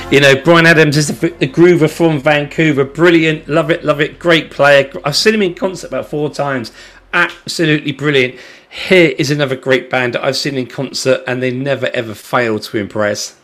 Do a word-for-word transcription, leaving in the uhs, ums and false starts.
You know, Bryan Adams is the, the groover from Vancouver. Brilliant. Love it, love it. Great player. I've seen him in concert about four times. Absolutely brilliant. Here is another great band that I've seen in concert and they never ever fail to impress.